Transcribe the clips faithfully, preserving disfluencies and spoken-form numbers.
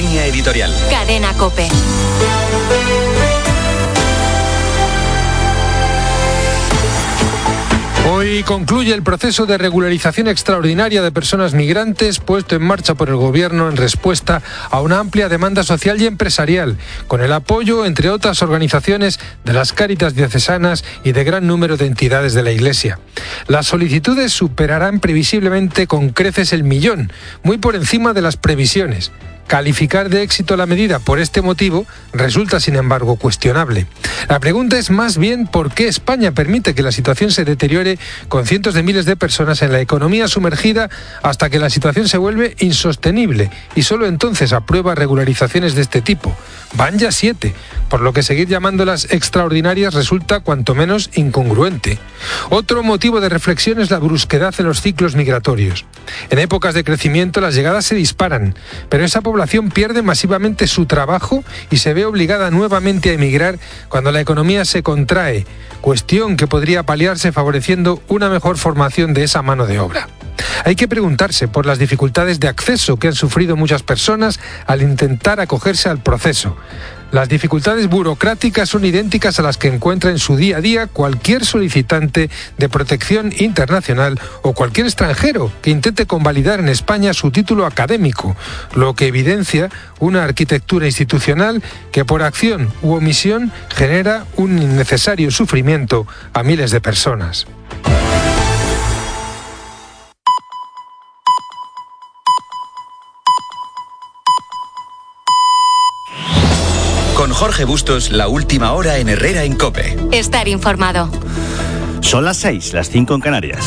Línea editorial. Cadena COPE. Hoy concluye el proceso de regularización extraordinaria de personas migrantes puesto en marcha por el Gobierno en respuesta a una amplia demanda social y empresarial, con el apoyo, entre otras organizaciones, de las Cáritas diocesanas y de gran número de entidades de la Iglesia. Las solicitudes superarán previsiblemente con creces el millón, muy por encima de las previsiones. Calificar de éxito la medida por este motivo resulta, sin embargo, cuestionable. La pregunta es más bien por qué España permite que la situación se deteriore con cientos de miles de personas en la economía sumergida hasta que la situación se vuelve insostenible y solo entonces aprueba regularizaciones de este tipo. Van ya siete, por lo que seguir llamándolas extraordinarias resulta cuanto menos incongruente. Otro motivo de reflexión es la brusquedad en los ciclos migratorios. En épocas de crecimiento las llegadas se disparan, pero esa población pierde masivamente su trabajo y se ve obligada nuevamente a emigrar cuando la economía se contrae, cuestión que podría paliarse favoreciendo una mejor formación de esa mano de obra. Hay que preguntarse por las dificultades de acceso que han sufrido muchas personas al intentar acogerse al proceso. Las dificultades burocráticas son idénticas a las que encuentra en su día a día cualquier solicitante de protección internacional o cualquier extranjero que intente convalidar en España su título académico, lo que evidencia una arquitectura institucional que por acción u omisión genera un innecesario sufrimiento a miles de personas. Con Jorge Bustos, la última hora en Herrera en COPE. Estar informado. Son las seis, las cinco en Canarias.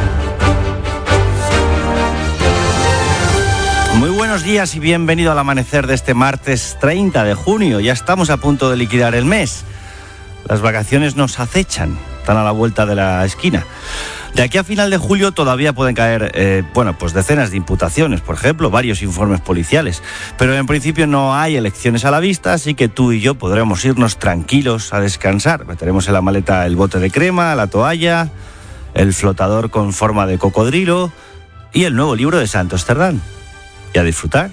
Muy buenos días y bienvenido al amanecer de este martes treinta de junio. Ya estamos a punto de liquidar el mes. Las vacaciones nos acechan, están a la vuelta de la esquina. De aquí a final de julio todavía pueden caer, eh, bueno, pues decenas de imputaciones, por ejemplo, varios informes policiales. Pero en principio no hay elecciones a la vista, así que tú y yo podremos irnos tranquilos a descansar. Meteremos en la maleta el bote de crema, la toalla, el flotador con forma de cocodrilo y el nuevo libro de Santos Cerdán. Y a disfrutar.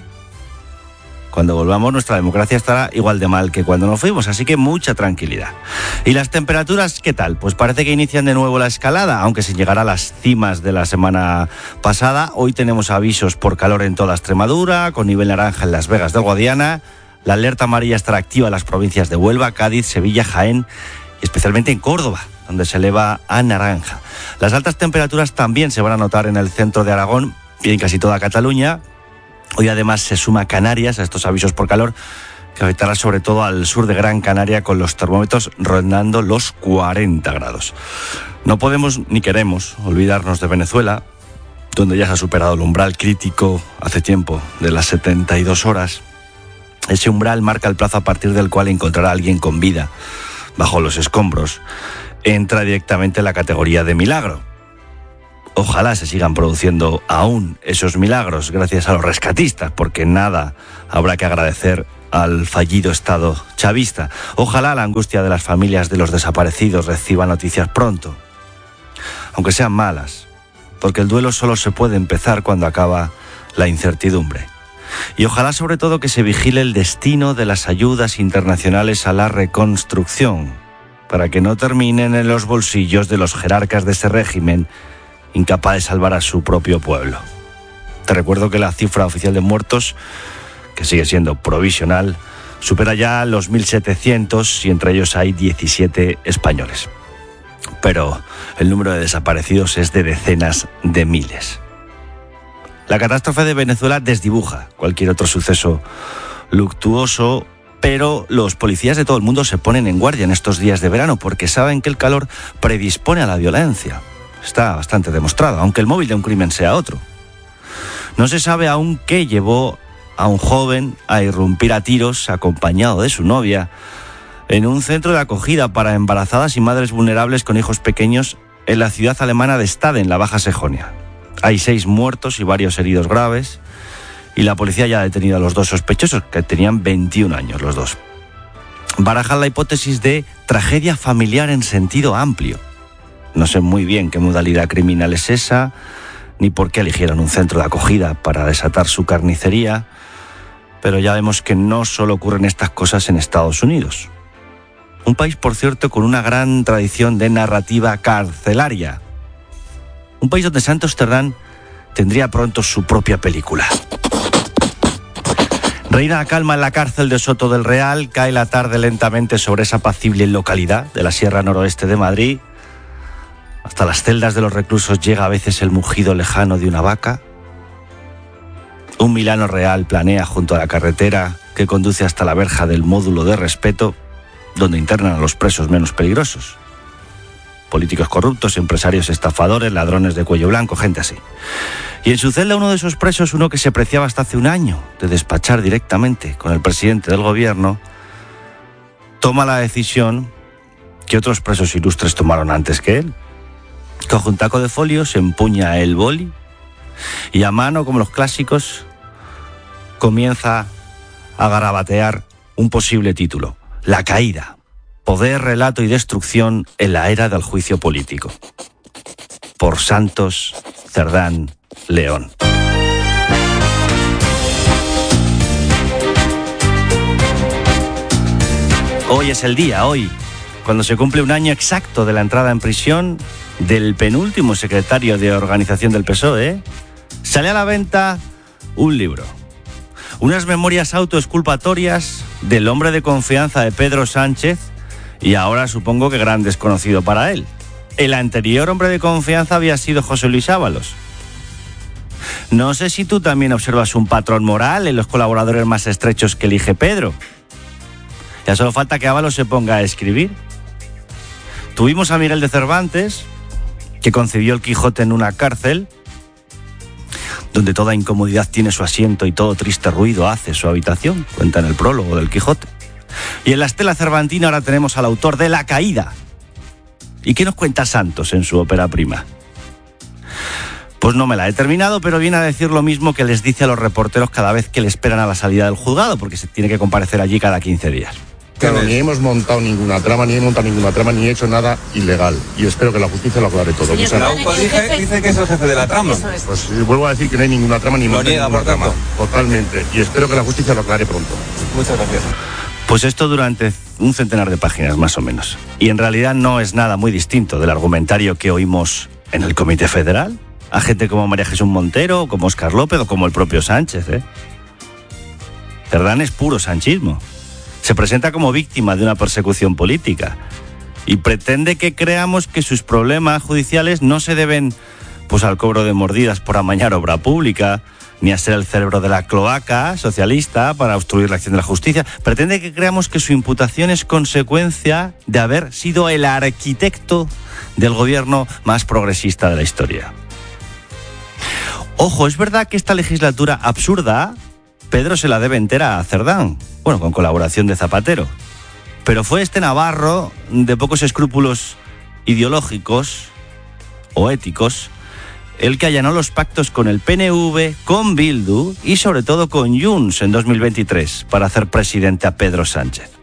Cuando volvamos, nuestra democracia estará igual de mal que cuando nos fuimos, así que mucha tranquilidad. ¿Y las temperaturas qué tal? Pues parece que inician de nuevo la escalada, aunque sin llegar a las cimas de la semana pasada. Hoy tenemos avisos por calor en toda Extremadura, con nivel naranja en Las Vegas del Guadiana. La alerta amarilla estará activa en las provincias de Huelva, Cádiz, Sevilla, Jaén y especialmente en Córdoba, donde se eleva a naranja. Las altas temperaturas también se van a notar en el centro de Aragón y en casi toda Cataluña. Hoy además se suma Canarias a estos avisos por calor, que afectará sobre todo al sur de Gran Canaria, con los termómetros rondando los cuarenta grados. No podemos ni queremos olvidarnos de Venezuela, donde ya se ha superado el umbral crítico hace tiempo de las setenta y dos horas. Ese umbral marca el plazo a partir del cual encontrar a alguien con vida bajo los escombros. Entra directamente en la categoría de milagro. Ojalá se sigan produciendo aún esos milagros gracias a los rescatistas, porque nada habrá que agradecer al fallido Estado chavista. Ojalá la angustia de las familias de los desaparecidos reciba noticias pronto, aunque sean malas, porque el duelo solo se puede empezar cuando acaba la incertidumbre. Y ojalá sobre todo que se vigile el destino de las ayudas internacionales a la reconstrucción, para que no terminen en los bolsillos de los jerarcas de ese régimen incapaz de salvar a su propio pueblo. Te recuerdo que la cifra oficial de muertos, que sigue siendo provisional, supera ya los mil setecientos y entre ellos hay diecisiete españoles. Pero el número de desaparecidos es de decenas de miles. La catástrofe de Venezuela desdibuja cualquier otro suceso luctuoso, pero los policías de todo el mundo se ponen en guardia en estos días de verano porque saben que el calor predispone a la violencia. Está bastante demostrado, aunque el móvil de un crimen sea otro. No se sabe aún qué llevó a un joven a irrumpir a tiros acompañado de su novia en un centro de acogida para embarazadas y madres vulnerables con hijos pequeños en la ciudad alemana de Stade, en la Baja Sajonia. Hay seis muertos y varios heridos graves, y la policía ya ha detenido a los dos sospechosos, que tenían veintiún años los dos. Barajan la hipótesis de tragedia familiar en sentido amplio. No sé muy bien qué modalidad criminal es esa, ni por qué eligieron un centro de acogida para desatar su carnicería, Pero ya vemos que no solo ocurren estas cosas en Estados Unidos. Un país, por cierto, con una gran tradición de narrativa carcelaria. Un país donde Santos Cerdán tendría pronto su propia película. Reina la calma en la cárcel de Soto del Real, cae la tarde lentamente sobre esa apacible localidad de la Sierra Noroeste de Madrid. Hasta las celdas de los reclusos llega a veces el mugido lejano de una vaca. Un Milano real planea junto a la carretera que conduce hasta la verja del módulo de respeto, donde internan a los presos menos peligrosos. Políticos corruptos, empresarios estafadores, ladrones de cuello blanco, gente así. Y en su celda uno de esos presos, uno que se preciaba hasta hace un año de despachar directamente con el presidente del gobierno, toma la decisión que otros presos ilustres tomaron antes que él. Coge un taco de folios, empuña el boli y a mano, como los clásicos, comienza a garabatear un posible título: La caída, poder, relato y destrucción en la era del juicio político. Por Santos Cerdán León. Hoy es el día, hoy, cuando se cumple un año exacto de la entrada en prisión del penúltimo secretario de organización del P S O E, sale a la venta un libro. Unas memorias autoexculpatorias del hombre de confianza de Pedro Sánchez y ahora supongo que gran desconocido para él. El anterior hombre de confianza había sido José Luis Ábalos. No sé si tú también observas un patrón moral en los colaboradores más estrechos que elige Pedro. Ya solo falta que Ábalos se ponga a escribir. Tuvimos a Miguel de Cervantes, que concibió el Quijote en una cárcel, donde toda incomodidad tiene su asiento y todo triste ruido hace su habitación, cuenta en el prólogo del Quijote. Y en la estela cervantina ahora tenemos al autor de La caída. ¿Y qué nos cuenta Santos en su ópera prima? Pues no me la he terminado, pero viene a decir lo mismo que les dice a los reporteros cada vez que le esperan a la salida del juzgado, porque se tiene que comparecer allí cada quince días. Claro, ni hemos montado ninguna trama, ni he montado ninguna trama, ni he hecho nada ilegal. Y espero que la justicia lo aclare todo. Señor, la U C O dice, dice que es el jefe de la trama. Pues eh, vuelvo a decir que no hay ninguna trama, ni lo niega, ninguna trama. Totalmente. Y espero que la justicia lo aclare pronto. Muchas gracias. Pues esto durante un centenar de páginas, más o menos. Y en realidad no es nada muy distinto del argumentario que oímos en el Comité Federal, a gente como María Jesús Montero, como Óscar López o como el propio Sánchez, ¿eh? Cerdán es puro sanchismo. Se presenta como víctima de una persecución política y pretende que creamos que sus problemas judiciales no se deben pues al cobro de mordidas por amañar obra pública, ni a ser el cerebro de la cloaca socialista para obstruir la acción de la justicia. Pretende que creamos que su imputación es consecuencia de haber sido el arquitecto del gobierno más progresista de la historia. Ojo, es verdad que esta legislatura absurda Pedro se la debe entera a Cerdán, bueno, con colaboración de Zapatero. Pero fue este navarro de pocos escrúpulos ideológicos o éticos el que allanó los pactos con el P N V, con Bildu y sobre todo con Junts en dos mil veintitrés para hacer presidente a Pedro Sánchez.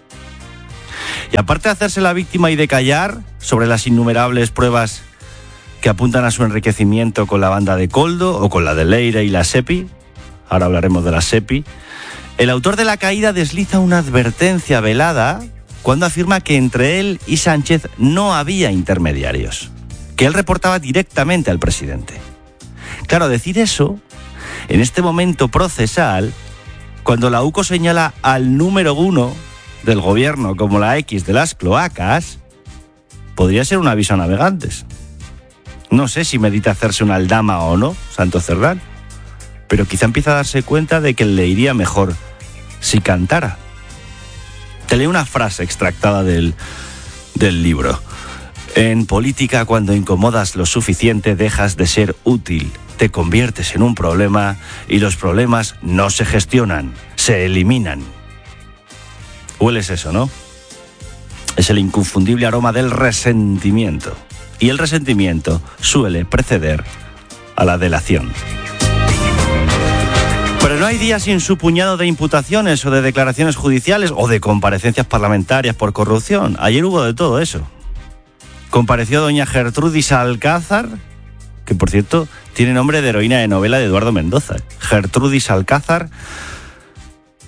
Y aparte de hacerse la víctima y de callar sobre las innumerables pruebas que apuntan a su enriquecimiento con la banda de Koldo o con la de Leire y la SEPI, ahora hablaremos de la SEPI, el autor de La caída desliza una advertencia velada cuando afirma que entre él y Sánchez no había intermediarios, que él reportaba directamente al presidente. Claro, decir eso, en este momento procesal, cuando la U C O señala al número uno del gobierno como la X de las cloacas, podría ser un aviso a navegantes. No sé si medita hacerse una aldama o no, Santos Cerdán, pero quizá empieza a darse cuenta de que le iría mejor si cantara. Te leo una frase extractada del, del libro. En política, cuando incomodas lo suficiente, dejas de ser útil, te conviertes en un problema y los problemas no se gestionan, se eliminan. Hueles eso, ¿no? Es el inconfundible aroma del resentimiento. Y el resentimiento suele preceder a la delación. Pero no hay día sin su puñado de imputaciones o de declaraciones judiciales o de comparecencias parlamentarias por corrupción. Ayer hubo de todo eso. Compareció doña Gertrudis Alcázar, que por cierto tiene nombre de heroína de novela de Eduardo Mendoza. Gertrudis Alcázar,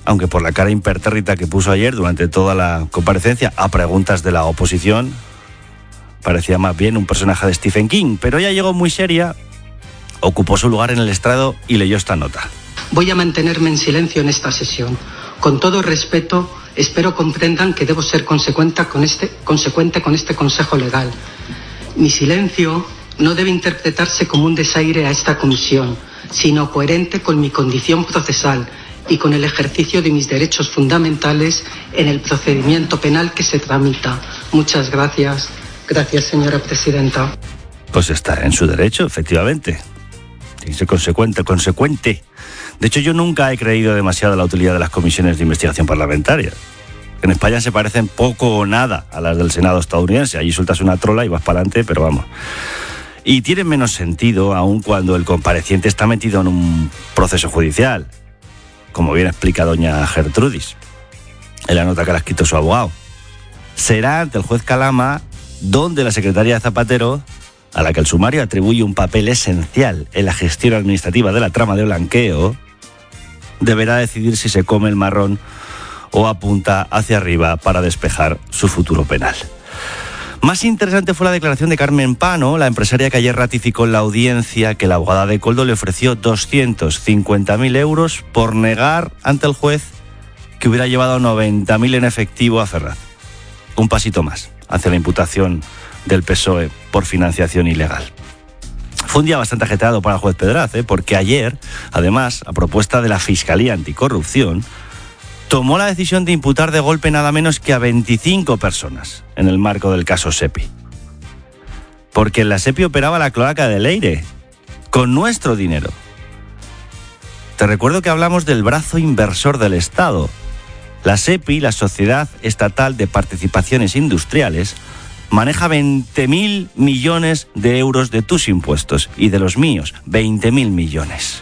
aunque por la cara impertérrita que puso ayer durante toda la comparecencia a preguntas de la oposición, parecía más bien un personaje de Stephen King, pero ella llegó muy seria, ocupó su lugar en el estrado y leyó esta nota. Voy a mantenerme en silencio en esta sesión. Con todo respeto, espero comprendan que debo ser consecuente con este, consecuente con este consejo legal. Mi silencio no debe interpretarse como un desaire a esta comisión, sino coherente con mi condición procesal y con el ejercicio de mis derechos fundamentales en el procedimiento penal que se tramita. Muchas gracias. Gracias, señora presidenta. Pues está en su derecho, efectivamente. Tiene que ser consecuente, consecuente. De hecho, yo nunca he creído demasiado en la utilidad de las comisiones de investigación parlamentaria. En España se parecen poco o nada a las del Senado estadounidense. Allí sueltas una trola y vas para adelante, pero vamos. Y tienen menos sentido aun cuando el compareciente está metido en un proceso judicial, como bien explica doña Gertrudis, en la nota que le ha escrito su abogado. Será ante el juez Calama donde la secretaria de Zapatero, a la que el sumario atribuye un papel esencial en la gestión administrativa de la trama de blanqueo, deberá decidir si se come el marrón o apunta hacia arriba para despejar su futuro penal. Más interesante fue la declaración de Carmen Pano, la empresaria que ayer ratificó en la audiencia que la abogada de Koldo le ofreció doscientos cincuenta mil euros por negar ante el juez que hubiera llevado noventa mil en efectivo a Ferraz. Un pasito más hacia la imputación del P S O E por financiación ilegal. Fue un día bastante ajetreado para el juez Pedraz, ¿eh? porque ayer, además, a propuesta de la Fiscalía Anticorrupción, tomó la decisión de imputar de golpe nada menos que a veinticinco personas en el marco del caso SEPI. Porque en la SEPI operaba la cloaca de Leire, con nuestro dinero. Te recuerdo que hablamos del brazo inversor del Estado. La SEPI, la Sociedad Estatal de Participaciones Industriales, maneja veinte mil millones de euros de tus impuestos y de los míos, veinte mil millones.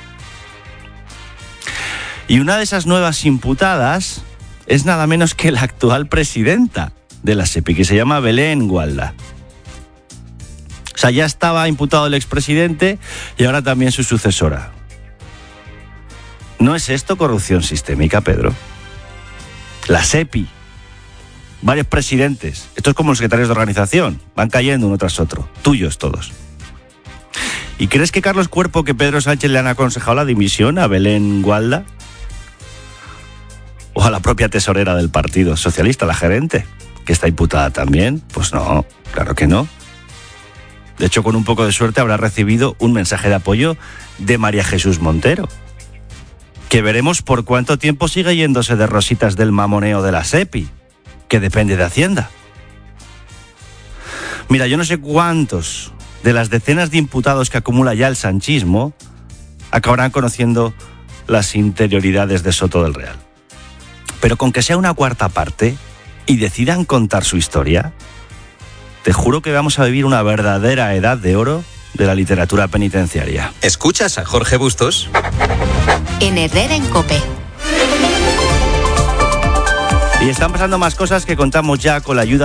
Y una de esas nuevas imputadas es nada menos que la actual presidenta de la SEPI, que se llama Belén Gualda. O sea, ya estaba imputado el expresidente y ahora también su sucesora. ¿No es esto corrupción sistémica, Pedro? La SEPI, varios presidentes, esto es como los secretarios de organización, van cayendo uno tras otro, tuyos todos. ¿Y crees que Carlos Cuerpo, que Pedro Sánchez le han aconsejado la dimisión a Belén Gualda? ¿O a la propia tesorera del Partido Socialista, la gerente, que está imputada también? Pues no, claro que no. De hecho, con un poco de suerte habrá recibido un mensaje de apoyo de María Jesús Montero, que veremos por cuánto tiempo sigue yéndose de rositas del mamoneo de la SEPI, que depende de Hacienda. Mira, yo no sé cuántos de las decenas de imputados que acumula ya el sanchismo acabarán conociendo las interioridades de Soto del Real. Pero con que sea una cuarta parte y decidan contar su historia, te juro que vamos a vivir una verdadera edad de oro de la literatura penitenciaria. ¿Escuchas a Jorge Bustos? En Herrera en COPE. Y están pasando más cosas que contamos ya con la ayuda